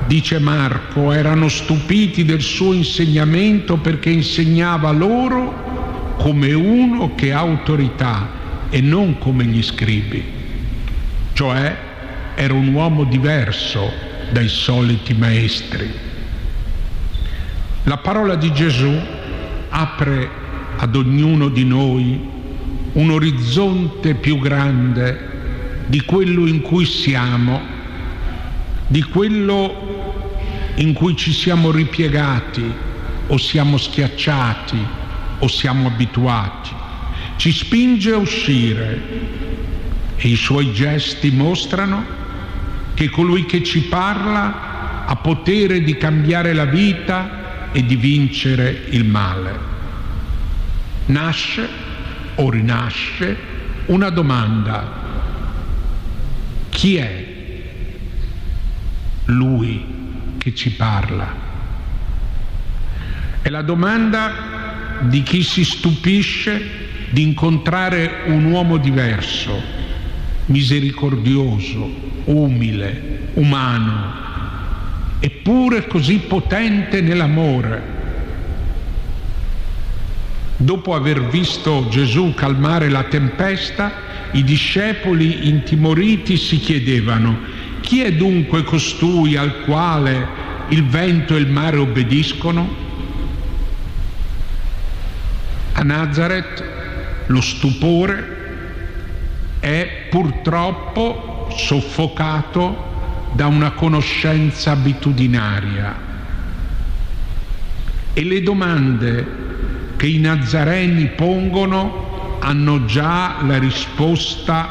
dice Marco, erano stupiti del suo insegnamento perché insegnava loro come uno che ha autorità e non come gli scribi. Cioè era un uomo diverso dai soliti maestri. La parola di Gesù apre ad ognuno di noi un orizzonte più grande di quello in cui siamo, di quello in cui ci siamo ripiegati o siamo schiacciati o siamo abituati. Ci spinge a uscire e i suoi gesti mostrano che colui che ci parla ha potere di cambiare la vita e di vincere il male. Nasce o rinasce una domanda: chi è lui che ci parla? È la domanda di chi si stupisce di incontrare un uomo diverso, misericordioso, umile, umano, eppure così potente nell'amore. Dopo aver visto Gesù calmare la tempesta, i discepoli intimoriti si chiedevano: chi è dunque costui al quale il vento e il mare obbediscono? A Nazareth lo stupore è purtroppo soffocato da una conoscenza abitudinaria e le domande che i nazareni pongono hanno già la risposta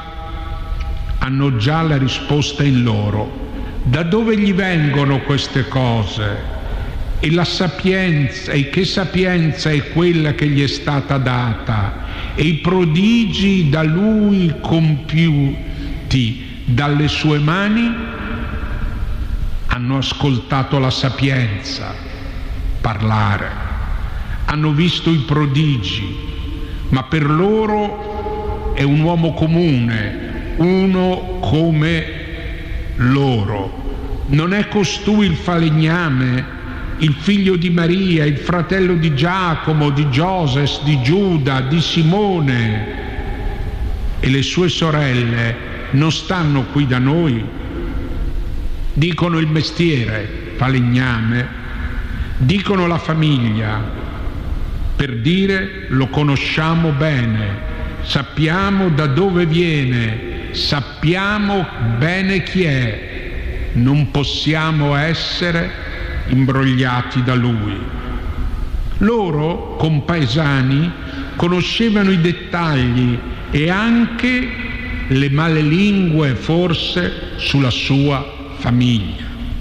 in loro. Da dove gli vengono queste cose? E la sapienza, e che sapienza è quella che gli è stata data? E i prodigi da lui compiuti dalle sue mani? Hanno ascoltato la sapienza parlare, hanno visto i prodigi, ma per loro è un uomo comune, uno come loro. Non è costui il falegname, il figlio di Maria, il fratello di Giacomo, di Gioses, di Giuda, di Simone? E le sue sorelle non stanno qui da noi? Dicono il mestiere, falegname, dicono la famiglia, per dire lo conosciamo bene, sappiamo da dove viene, sappiamo bene chi è, non possiamo essere imbrogliati da lui. Loro, compaesani, conoscevano i dettagli e anche le malelingue forse sulla sua famiglia.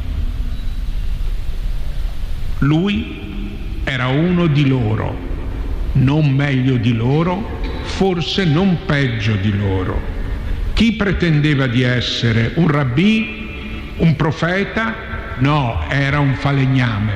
Lui era uno di loro, non meglio di loro, forse non peggio di loro. Chi pretendeva di essere? Un rabbì? Un profeta? No, era un falegname.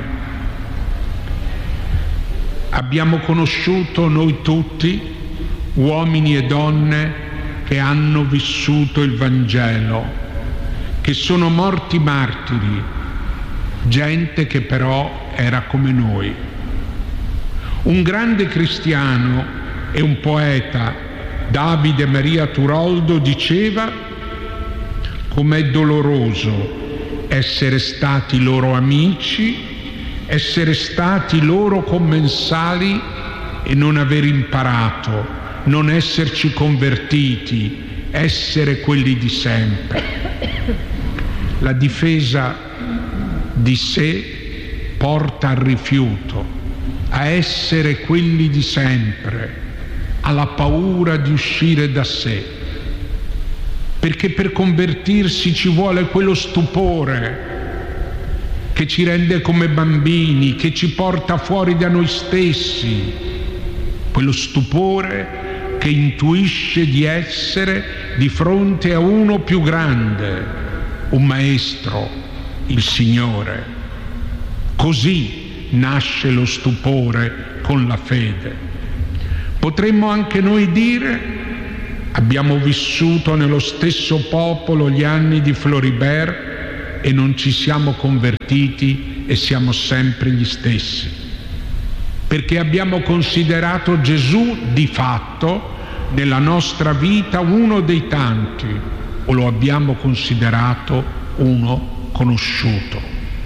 Abbiamo conosciuto noi tutti uomini e donne che hanno vissuto il Vangelo, che sono morti martiri, gente che però era come noi. Un grande cristiano e un poeta, Davide Maria Turoldo, diceva: com'è doloroso essere stati loro amici, essere stati loro commensali e non aver imparato, non esserci convertiti, essere quelli di sempre. La difesa di sé porta al rifiuto, a essere quelli di sempre, alla paura di uscire da sé, perché per convertirsi ci vuole quello stupore che ci rende come bambini, che ci porta fuori da noi stessi, quello stupore che intuisce di essere di fronte a uno più grande, un maestro, il Signore. Così nasce lo stupore con la fede. Potremmo anche noi dire: abbiamo vissuto nello stesso popolo gli anni di Floribert, e non ci siamo convertiti e siamo sempre gli stessi, perché abbiamo considerato Gesù di fatto nella nostra vita uno dei tanti, o lo abbiamo considerato uno conosciuto.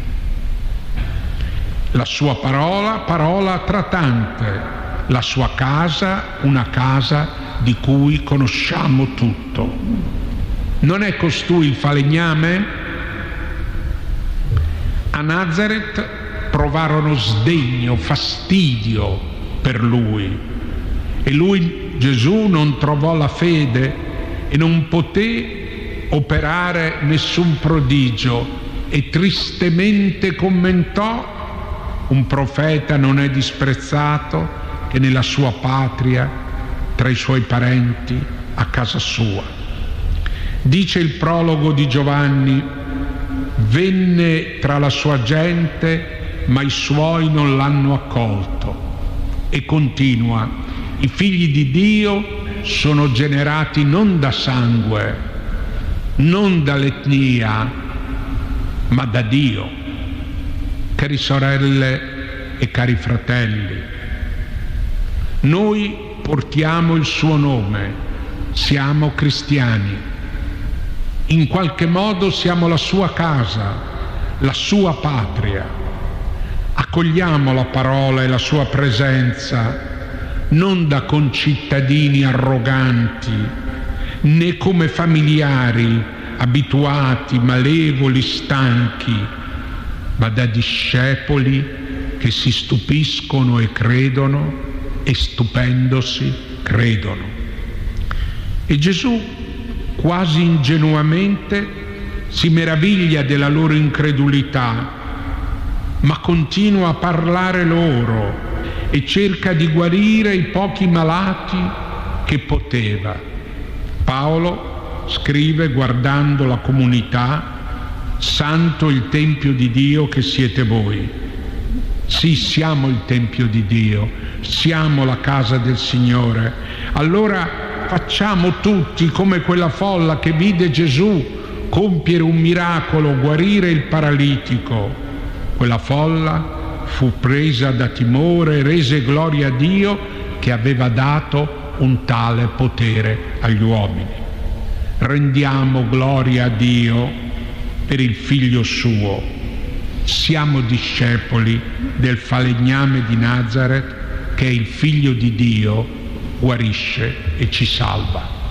La sua parola tra tante, la sua casa, una casa di cui conosciamo tutto. Non è costui il falegname? A Nazareth provarono sdegno, fastidio per lui, e lui, Gesù, non trovò la fede e non poté operare nessun prodigio, e tristemente commentò: un profeta non è disprezzato che nella sua patria, tra i suoi parenti, a casa sua. Dice il prologo di Giovanni: venne tra la sua gente, ma i suoi non l'hanno accolto. E continua: i figli di Dio sono generati non da sangue, non dall'etnia, ma da Dio. Cari sorelle e cari fratelli, noi portiamo il suo nome, siamo cristiani, in qualche modo siamo la sua casa, la sua patria. Accogliamo la parola e la sua presenza non da concittadini arroganti, né come familiari abituati, malevoli, stanchi, ma da discepoli che si stupiscono e credono, e stupendosi credono. E Gesù, quasi ingenuamente, si meraviglia della loro incredulità, ma continua a parlare loro e cerca di guarire i pochi malati che poteva. Paolo scrive, guardando la comunità: santo il Tempio di Dio che siete voi. Sì, siamo il Tempio di Dio, siamo la casa del Signore. Allora facciamo tutti come quella folla che vide Gesù compiere un miracolo, guarire il paralitico. Quella folla fu presa da timore e rese gloria a Dio che aveva dato un tale potere agli uomini. Rendiamo gloria a Dio per il Figlio suo. Siamo discepoli del falegname di Nazareth, che è il Figlio di Dio, guarisce e ci salva.